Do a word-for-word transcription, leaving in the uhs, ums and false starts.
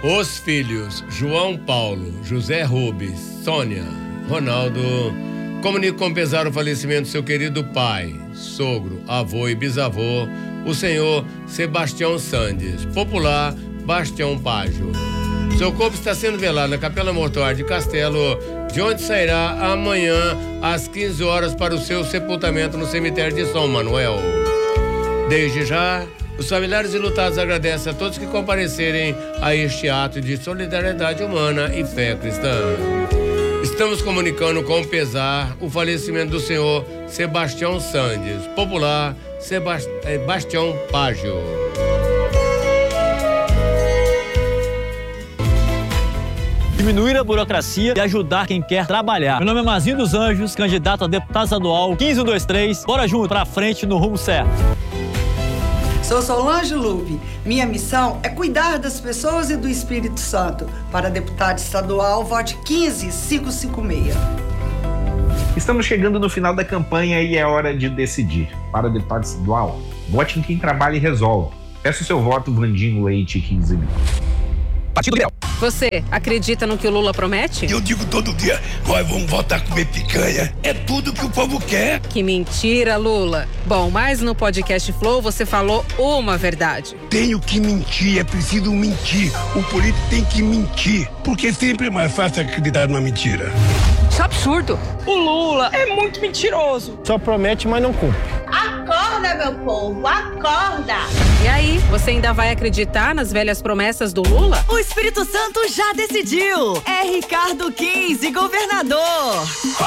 Os filhos João Paulo, José Rubens, Sônia, Ronaldo, comunicam com pesar o falecimento do seu querido pai, sogro, avô e bisavô, o senhor Sebastião Sandes, popular Bastião Págio. Seu corpo está sendo velado na Capela Mortuária de Castelo, de onde sairá amanhã às quinze horas para o seu sepultamento no cemitério de São Manuel. Desde já, os familiares enlutados agradecem a todos que comparecerem a este ato de solidariedade humana e fé cristã. Estamos comunicando com pesar o falecimento do senhor Sebastião Sandes, popular Sebast... Bastião Págio. Diminuir a burocracia e ajudar quem quer trabalhar. Meu nome é Mazinho dos Anjos, candidato a deputado estadual quinze um dois três. Bora junto, pra frente, no rumo certo. Sou Solange Lupe. Minha missão é cuidar das pessoas e do Espírito Santo. Para deputado estadual, vote quinze cinco cinco seis. Estamos chegando no final da campanha e é hora de decidir. Para deputado estadual, vote em quem trabalha e resolve. Peço o seu voto, Vandinho Leite, quinze mil. Partido Liberal. Você acredita no que o Lula promete? Eu digo todo dia, nós vamos voltar a comer picanha. É tudo que o povo quer. Que mentira, Lula. Bom, mas no podcast Flow você falou uma verdade. Tenho que mentir, é preciso mentir. O político tem que mentir, porque sempre é mais fácil acreditar numa mentira. Isso é absurdo. O Lula é muito mentiroso. Só promete, mas não cumpre. Acorda, meu povo, acorda! E aí, você ainda vai acreditar nas velhas promessas do Lula? O Espírito Santo já decidiu. É Ricardo quinze, governador.